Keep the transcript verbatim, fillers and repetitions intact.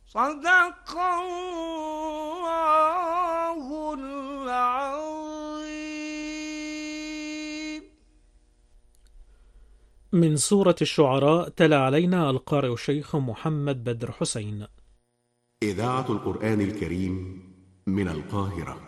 صدق الله العظيم. من سورة الشعراء تلا علينا القارئ الشيخ محمد بدر حسين. إذاعة القرآن الكريم من القاهرة.